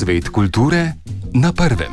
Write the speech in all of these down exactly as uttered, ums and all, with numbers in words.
Svet kulture na prvem.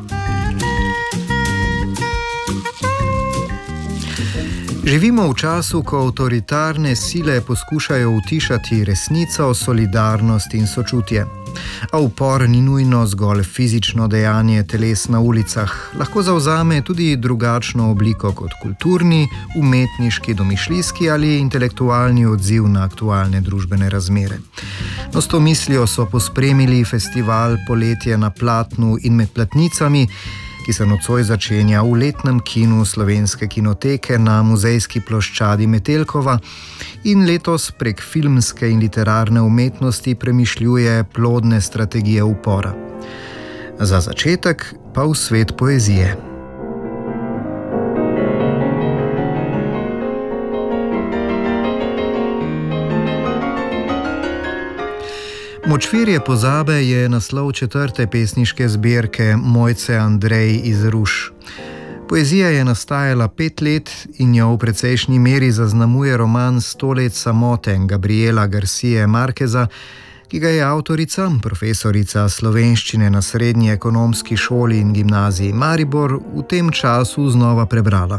Živimo v času, ko avtoritarne sile poskušajo utišati resnico, solidarnost in sočutje. A upor ni nujno zgolj fizično dejanje teles na ulicah, lahko zavzame tudi drugačno obliko kot kulturni, umetniški, domišljijski ali intelektualni odziv na aktualne družbene razmere. No, s to mislijo so pospremili festival Poletje na platnu in med platnicami, ki se nocoj začenja v letnem kinu Slovenske kinoteke na muzejski ploščadi Metelkova in letos prek filmske in literarne umetnosti premišljuje plodne strategije upora. Za začetek pa v svet poezije. Močvirje pozabe je naslov četrte pesniške zbirke Mojce Andrej iz Ruš. Poezija je nastajala pet let in jo v precejšnji meri zaznamuje roman Sto let samote Gabriela Garcije Marqueza, ki ga je avtorica, profesorica slovenščine na Srednji ekonomski šoli in gimnaziji Maribor, v tem času znova prebrala.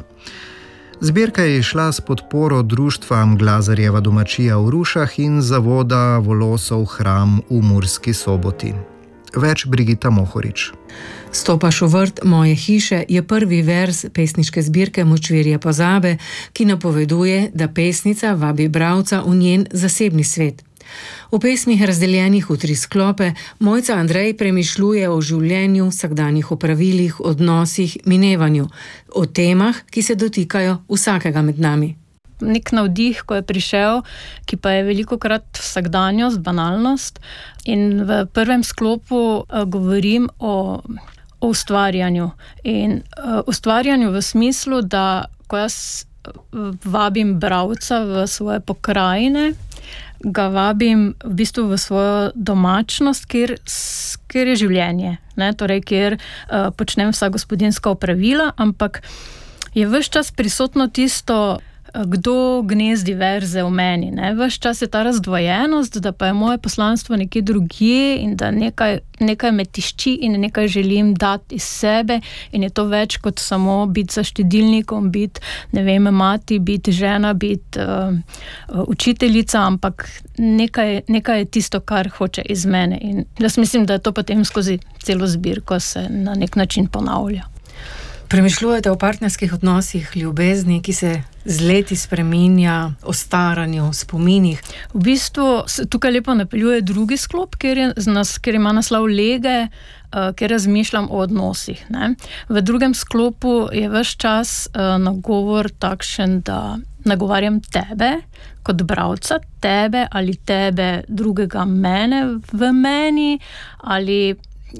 Zbirka je išla s podporo društva Glazarjeva domačija v Rušah in zavoda Volosov hram v Murski Soboti. Več Brigita Mohorič. Stopaš v vrt moje hiše je prvi verz pesniške zbirke Močvirje pozabe, ki napoveduje, da pesnica vabi bralca v njen zasebni svet. V pesmih, razdeljenih v tri sklope, Mojca Andrej premišljuje o življenju, vsakdanjih opravilih, odnosih, minevanju, o temah, ki se dotikajo vsakega med nami. Nek navdih, ko je prišel, ki pa je velikokrat vsakdanjost, banalnost. In v prvem sklopu uh, govorim o, o ustvarjanju. In uh, ustvarjanju v smislu, da ko jaz uh, vabim bralca v svoje pokrajine, ga vabim v bistvu v svojo domačnost, kjer, kjer je življenje, ne? Torej, kjer uh, počnem vsa gospodinjska opravila, ampak je ves čas prisotno tisto, kdo gnezdi verze v meni. Ne? Ves čas je ta razdvojenost, da pa je moje poslanstvo nekje drugje in da nekaj, nekaj me tišči in nekaj želim dati iz sebe in je to več kot samo biti za štedilnikom, biti, ne vem, mati, biti žena, biti uh, učiteljica, ampak nekaj, nekaj je tisto, kar hoče iz mene. In jaz mislim, da je to potem skozi celo zbirko se na nek način ponavlja. Premišljujete o partnerskih odnosih, ljubezni, ki se z leti spreminja, o staranju, spominih. V bistvu tukaj lepo napeljuje drugi sklop, kjer, je, kjer ima naslov Lege, kjer razmišljam o odnosih. Ne? V drugem sklopu je ves čas nagovor takšen, da nagovarjam tebe kot bralca, tebe ali tebe drugega mene v meni ali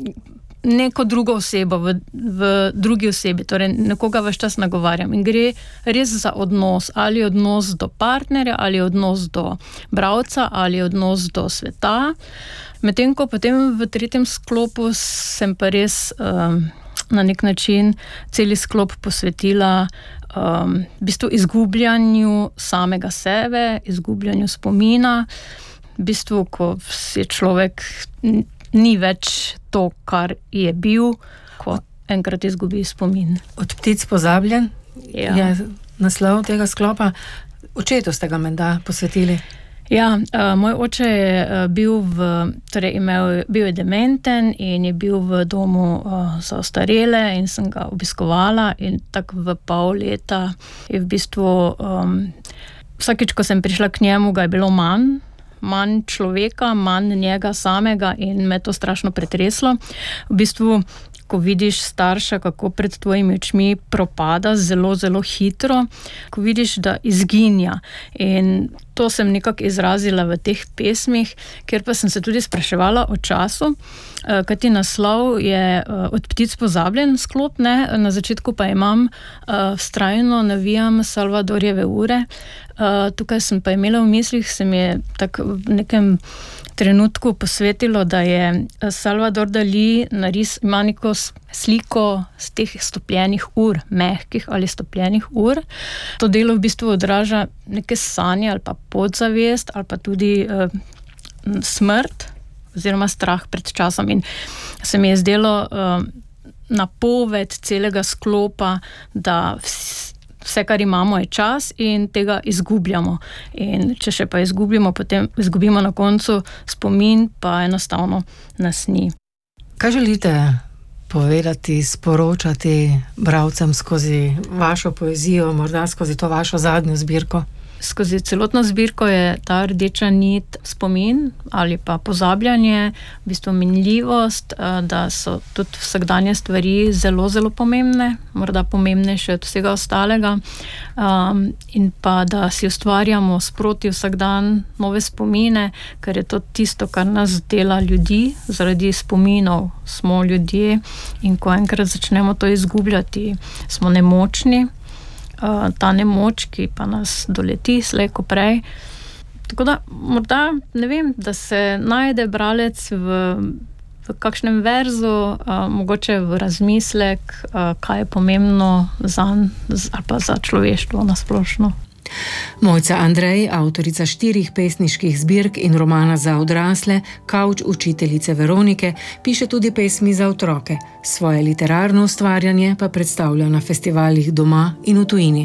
neko drugo osebo v, v drugi osebi, torej nekoga ves čas nagovarjam in gre res za odnos, ali odnos do partnerja, ali odnos do bralca, ali odnos do sveta. Medtem ko potem v tretjem sklopu sem pa res um, na nek način celi sklop posvetila um, v bistvu izgubljanju samega sebe, izgubljanju spomina, v bistvu, ko je človek ni več to, kar je bil, ko enkrat izgubi spomin. Od ptic pozabljen ja. je naslov tega sklopa. Očetu ste ga menda posvetili? Ja, uh, moj oče je uh, bil v, torej imel, bil je dementen in je bil v domu uh, za ostarele in sem ga obiskovala in tako v pol leta je v bistvu um, vsakič, ko sem prišla k njemu, ga je bilo manj, manj človeka, manj njega samega in me to strašno pretreslo. V bistvu, ko vidiš starša, kako pred tvojimi očmi propada zelo, zelo hitro, ko vidiš, da izginja. In to sem nekako izrazila v teh pesmih, kjer pa sem se tudi spraševala o času, kajti naslov je Od ptic pozabljen sklop, ne? Na začetku pa imam vztrajno navijam Salvadorjeve ure. Tukaj sem pa imela v mislih, se mi je tako v nekem trenutku posvetilo, da je Salvador Dali naris, ima neko sliko z teh stopljenih ur, mehkih ali stopljenih ur. To delo v bistvu odraža neke sanje ali pa podzavest ali pa tudi uh, smrt oziroma strah pred časom. In se mi je zdelo uh, napoved celega sklopa, da vs, vse, kar imamo, je čas in tega izgubljamo. In če še pa izgubimo, potem izgubimo na koncu spomin, pa enostavno nas ni. Kaj želite povedati, sporočati bralcem skozi vašo poezijo, morda skozi to vašo zadnjo zbirko? Skozi celotno zbirko je ta rdeča nit spomin ali pa pozabljanje, v bistvu minljivost, da so tudi vsakdanje stvari zelo, zelo pomembne, morda pomembnejše od vsega ostalega, um, in pa da si ustvarjamo sproti vsak dan nove spomine, ker je to tisto, kar nas dela ljudi, zaradi spominov smo ljudje in ko enkrat začnemo to izgubljati, smo nemočni. Ta nemoč, ki pa nas doleti slej ko prej. Tako da, morda, ne vem, da se najde bralec v, v kakšnem verzu, a, mogoče v razmislek, a, kaj je pomembno zanj ali pa za človeštvo nasplošno. Mojca Andrej, avtorica štirih pesniških zbirk in romana za odrasle, Kavč učiteljice Veronike, piše tudi pesmi za otroke. Svoje literarno ustvarjanje pa predstavlja na festivalih doma in v tujini.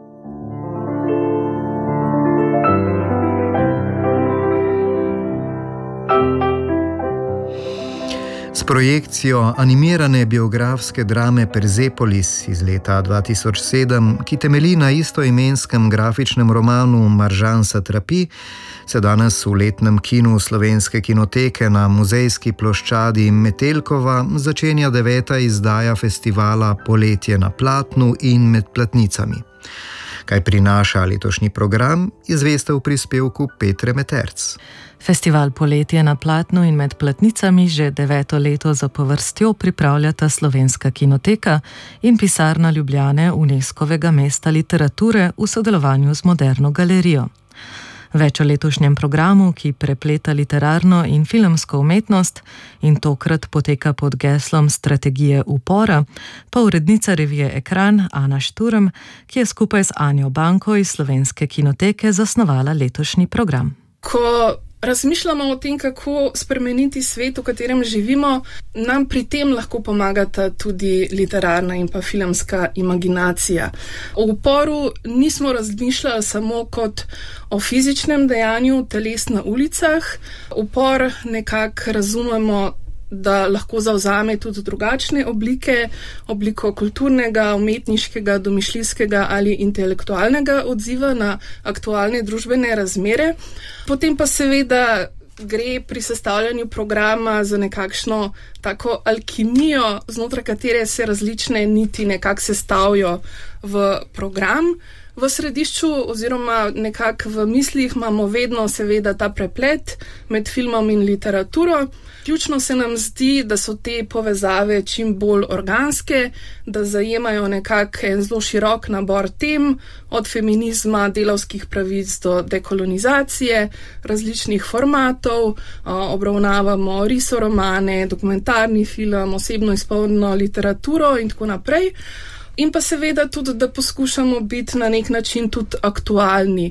S projekcijo animirane biografske drame Persepolis iz leta dva tisoč sedem, ki temelji na istoimenskem grafičnem romanu Maržan Satrapi, se danes v letnem kinu Slovenske kinoteke na muzejski ploščadi Metelkova začenja deveta izdaja festivala Poletje na platnu in med platnicami. Kaj prinaša letošnji program, izveste v prispevku Petre Meterc. Festival Poletje na platnu in med platnicami že deveto leto zapovrstjo pripravljata Slovenska kinoteka in pisarna Ljubljane UNESCO-vega mesta literature v sodelovanju z Moderno galerijo. Več o letošnjem programu, ki prepleta literarno in filmsko umetnost in tokrat poteka pod geslom Strategije upora, pa urednica revije Ekran Ana Šturm, ki je skupaj z Anjo Banko iz Slovenske kinoteke zasnovala letošnji program. Ko razmišljamo o tem, kako spremeniti svet, v katerem živimo, nam pri tem lahko pomagata tudi literarna in pa filmska imaginacija. O uporu nismo razmišljali samo kot o fizičnem dejanju teles na ulicah. Upor nekako razumemo, da lahko zavzame tudi drugačne oblike, obliko kulturnega, umetniškega, domišljijskega ali intelektualnega odziva na aktualne družbene razmere. Potem pa seveda gre pri sestavljanju programa za nekakšno tako alkimijo, znotraj katere se različne niti nekako sestavijo v program. V središču oziroma nekako v mislih imamo vedno seveda ta preplet med filmom in literaturo. Ključno se nam zdi, da so te povezave čim bolj organske, da zajemajo nekako en zelo širok nabor tem, od feminizma, delavskih pravic do dekolonizacije, različnih formatov, obravnavamo risoromane, dokumentarni film, osebno izpolnjeno literaturo in tako naprej. In pa seveda tudi, da poskušamo biti na nek način tudi aktualni.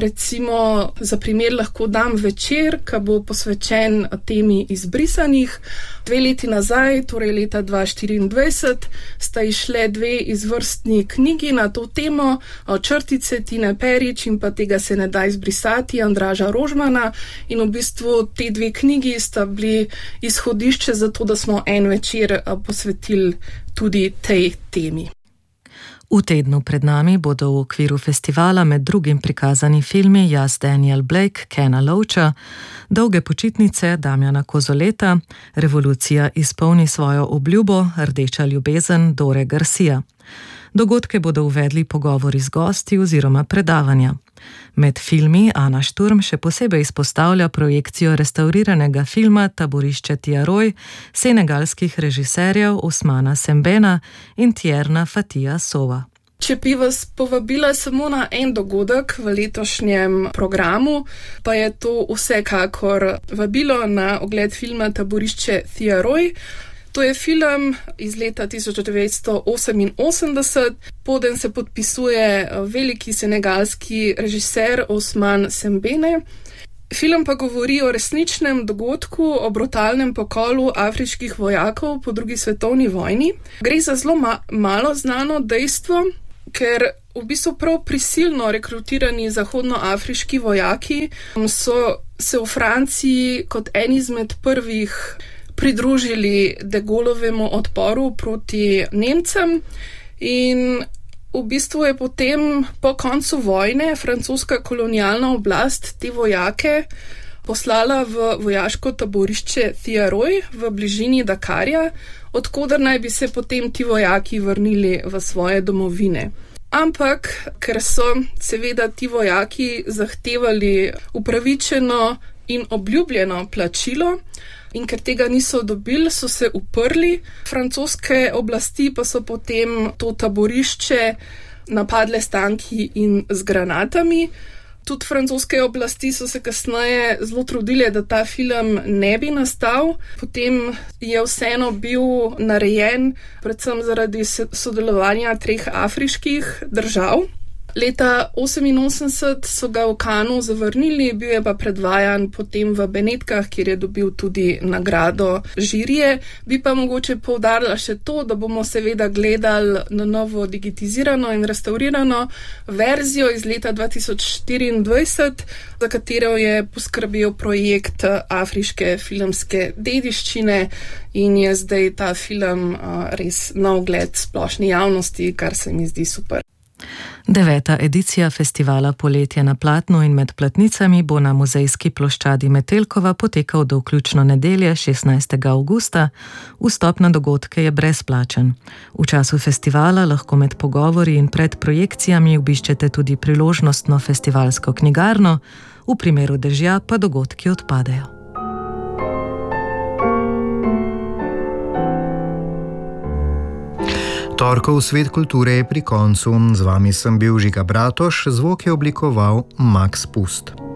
Recimo, za primer lahko dam večer, ki bo posvečen temi izbrisanih. Dve leti nazaj, torej leta dva tisoč štiriindvajset, sta išle dve izvrstni knjigi na to temo, Črtice Tine Perič in pa Tega se ne da izbrisati Andraža Rožmana. In v bistvu te dve knjigi sta bili izhodišče za to, da smo en večer posvetili tudi tej temi. V tednu pred nami bodo v okviru festivala med drugim prikazani filmi Jaz Daniel Blake, Kena Loacha, Dolge počitnice Damjana Kozoleta, Revolucija izpolni svojo obljubo, Rdeča ljubezen Dore Garcia. Dogodke bodo uvedli pogovori z gosti oziroma predavanja. Med filmi Ana Šturm še posebej izpostavlja projekcijo restauriranega filma Taborišče Tiaroj senegalskih režiserjev Osmana Sembena in Tierna Fatija Sova. Če bi vas povabila samo na en dogodek v letošnjem programu, pa je to vsekakor vabilo na ogled filma Taborišče Tiaroj. To je film iz leta tisoč devetsto oseminosemdeset, poden se podpisuje veliki senegalski režiser Osman Sembene. Film pa govori o resničnem dogodku, o brutalnem pokolu afriških vojakov po drugi svetovni vojni. Gre za zelo ma- malo znano dejstvo, ker v bistvu prav prisilno rekrutirani zahodnoafriški vojaki so se v Franciji kot en izmed prvih pridružili de Gaullovemu odporu proti Nemcem in v bistvu je potem po koncu vojne francoska kolonialna oblast te vojake poslala v vojaško taborišče Thiaroye v bližini Dakarja, odkoder naj bi se potem ti vojaki vrnili v svoje domovine. Ampak, ker so seveda ti vojaki zahtevali upravičeno in obljubljeno plačilo in ker tega niso dobili, so se uprli. Francoske oblasti pa so potem to taborišče napadle s tanki in z granatami. Tudi francoske oblasti so se kasneje zelo trudile, da ta film ne bi nastal. Potem je vseeno bil narejen predvsem zaradi sodelovanja treh afriških držav. Leta oseminosemdeset so ga v Cannesu zavrnili, bil je pa predvajan potem v Benetkah, kjer je dobil tudi nagrado žirije. Bi pa mogoče poudarila še to, da bomo seveda gledali na novo digitizirano in restaurirano verzijo iz leta dva tisoč štiriindvajset, za katero je poskrbel projekt afriške filmske dediščine in je zdaj ta film res na ogled splošni javnosti, kar se mi zdi super. Deveta edicija festivala Poletje na platnu in med platnicami bo na muzejski ploščadi Metelkova potekal do vključno nedelje šestnajstega avgusta. Vstop na dogodke je brezplačen. V času festivala lahko med pogovori in pred projekcijami obiščete tudi priložnostno festivalsko knjigarno, v primeru dežja pa dogodki odpadejo. Torkov svet kulture je pri koncu. Z vami sem bil Žiga Bratoš, zvok je oblikoval Max Pust.